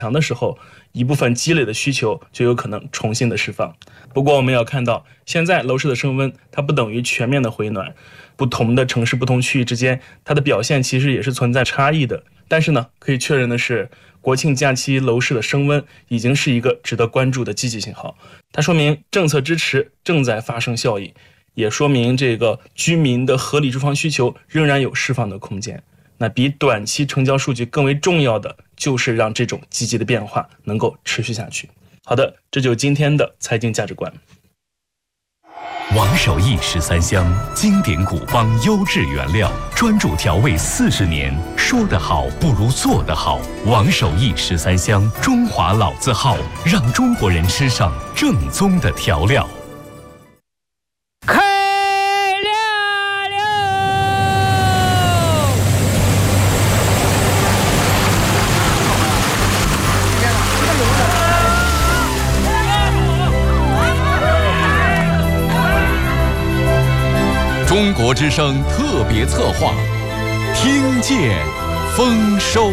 强的时候，一部分积累的需求就有可能重新的释放。不过我们要看到，现在楼市的升温它不等于全面的回暖，不同的城市不同区域之间它的表现其实也是存在差异的。但是呢，可以确认的是，国庆假期楼市的升温已经是一个值得关注的积极信号，它说明政策支持正在发生效益，也说明这个居民的合理住房需求仍然有释放的空间。那比短期成交数据更为重要的就是让这种积极的变化能够持续下去。好的，这就是今天的财经价值观。 王守义13香，经典古方优质原料，专注调味40年，说得好不如做得好。王守义13香，中华老字号，让中国人吃上正宗的调料。中国之声特别策划，听见丰收。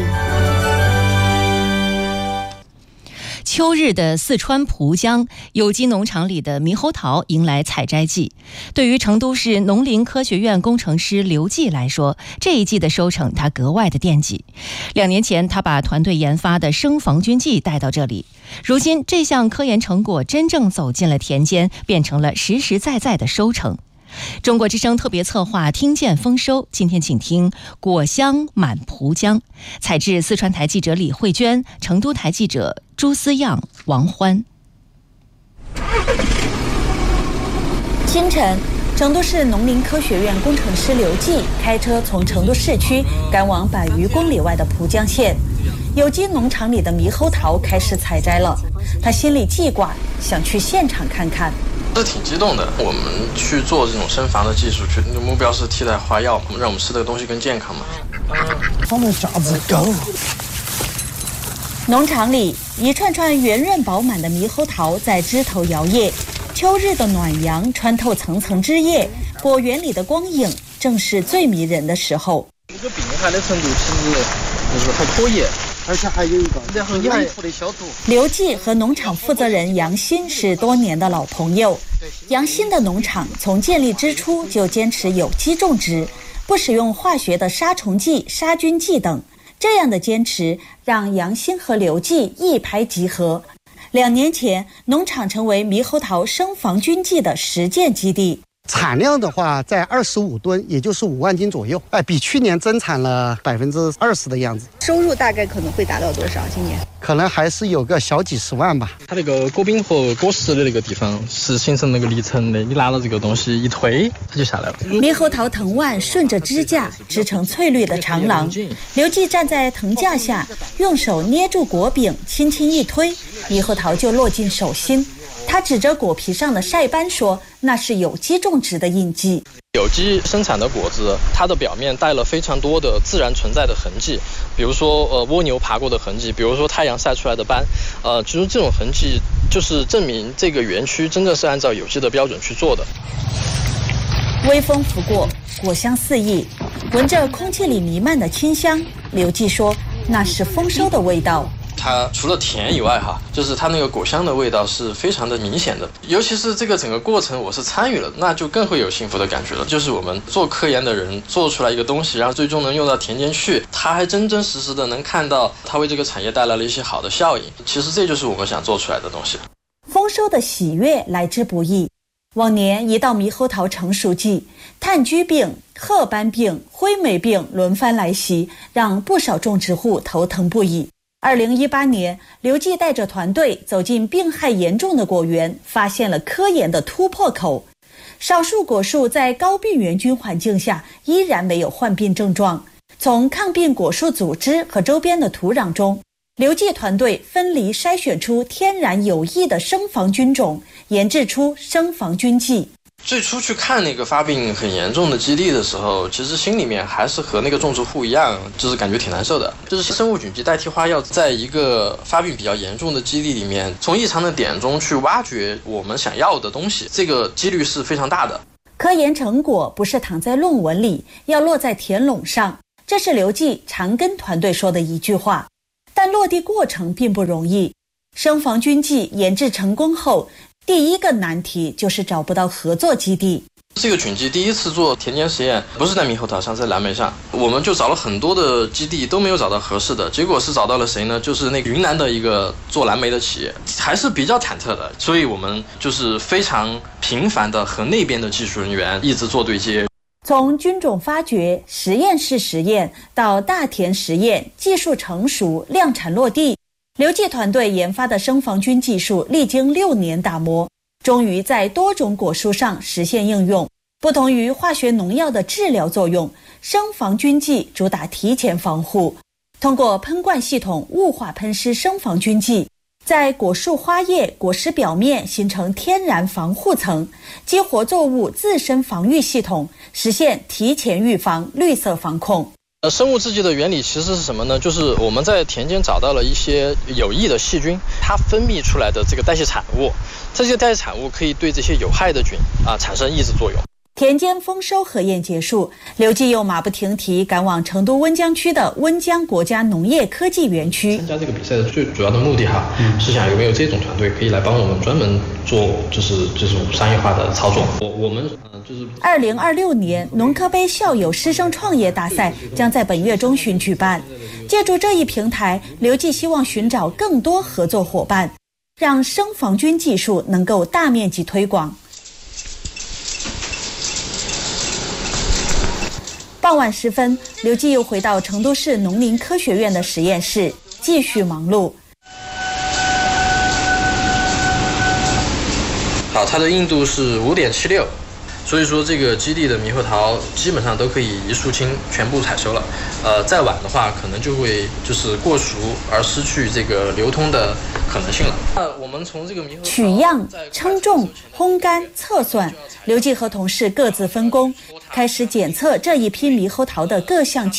秋日的四川蒲江有机农场里的猕猴桃迎来采摘季，对于成都市农林科学院工程师刘继来说，这一季的收成他格外的惦记。2年前，他把团队研发的生防菌剂带到这里，如今这项科研成果真正走进了田间，变成了实实在在的收成。中国之声特别策划听见丰收，今天请听果香满蒲江，采制四川台记者李慧娟，成都台记者朱思样、王欢。 清晨，成都市农林科学院工程师刘继开车从成都市区赶往100余公里外的蒲江县，有机农场里的猕猴桃开始采摘了，他心里记挂，想去现场看看。 是挺激动的，我们去做这种生防的技术，目标是替代花药，让我们吃的东西更健康嘛。 放的价值高。 农场里一串串圆润饱满的猕猴桃在枝头摇曳，秋日的暖阳穿透层层枝叶，果园里的光影正是最迷人的时候。 这个病害的程度其实就是还可以。 而且还有一个刘继和农场负责人杨鑫是多年的老朋友。杨鑫的农场从建立之初就坚持有机种植，不使用化学的杀虫剂、杀菌剂等。这样的坚持让杨鑫和刘继一拍即合。2年前，农场成为猕猴桃生防菌剂的实践基地。 产量的话在25吨，也就是5万斤左右，比去年增产了20%的样子。 收入大概可能会达到多少？今年可能还是有个小几十万吧。 它那个果柄和果实的那个地方是形成那个离层的，你拿了这个东西一推，它就下来了。 猕猴桃藤蔓顺着支架织成翠绿的长廊，刘继站在藤架下，用手捏住果柄，轻轻一推，猕猴桃就落进手心。他指着果皮上的晒斑说，那是有机种植的印记。 有机生产的果子，它的表面带了非常多的自然存在的痕迹，比如说蜗牛爬过的痕迹，比如说太阳晒出来的斑，就是这种痕迹就是证明这个园区真正是按照有机的标准去做的。 微风拂过，果香四溢，闻着空气里弥漫的清香，刘继说那是丰收的味道。 它除了甜以外就是它那个果香的味道是非常的明显的，尤其是这个整个过程我是参与了，那就更会有幸福的感觉了。就是我们做科研的人做出来一个东西，然后最终能用到田间去，他还真真实实的能看到它为这个产业带来了一些好的效应。其实这就是我们想做出来的东西。 丰收的喜悦来之不易。往年一到猕猴桃成熟季，炭疽病、褐斑病、灰霉病轮番来袭，让不少种植户头疼不已。2018年，刘继带着团队走进病害严重的果园，发现了科研的突破口。少数果树在高病原菌环境下依然没有患病症状。从抗病果树组织和周边的土壤中，刘继团队分离筛选出天然有益的生防菌种，研制出生防菌剂。 最初去看那个发病很严重的基地的时候，其实心里面还是和那个种植户一样，就是感觉挺难受的。就是生物菌剂代替花药，在一个发病比较严重的基地里面，从异常的点中去挖掘我们想要的东西，这个几率是非常大的。 科研成果不是躺在论文里，要落在田垄上，这是刘继常跟团队说的一句话。 但落地过程并不容易。生防菌剂研制成功后，第一个难题就是找不到合作基地。 这个菌剂第一次做田间实验，不是在猕猴桃上，在蓝莓上，我们就找了很多的基地，都没有找到合适的。结果是找到了谁呢？就是那个云南的一个做蓝莓的企业，还是比较忐忑的。所以我们就是非常频繁的和那边的技术人员一直做对接。 从菌种发掘、实验室实验到大田实验，技术成熟、量产落地，刘记团队研发的生防菌技术历经6年打磨，终于在多种果蔬上实现应用。不同于化学农药的治疗作用，生防菌剂主打提前防护，通过喷灌系统雾化喷施生防菌剂，在果树花叶、果实表面形成天然防护层，激活作物自身防御系统，实现提前预防、绿色防控。 生物制剂的原理其实是什么呢？就是我们在田间找到了一些有益的细菌，它分泌出来的这个代谢产物，这些代谢产物可以对这些有害的菌产生抑制作用。 田间丰收核验结束，刘记又马不停蹄赶往成都温江区的温江国家农业科技园区。 参加这个比赛的最主要的目的是想有没有这种团队可以来帮我们专门做就是这种商业化的操作。我们就是 2026年农科杯校友师生创业大赛将在本月中旬举办。借助这一平台，刘记希望寻找更多合作伙伴，让生防菌技术能够大面积推广。傍晚时分，刘记又回到成都市农林科学院的实验室，继续忙碌。 好，它的硬度是5.76，所以说这个基地的猕猴桃基本上都可以一树清全部采收了。再晚的话，可能就会就是过熟而失去这个流通的可能性了。我们从这个猕猴桃取样、称重、烘干、测算，刘记和同事各自分工，开始检测这一批猕猴桃的各项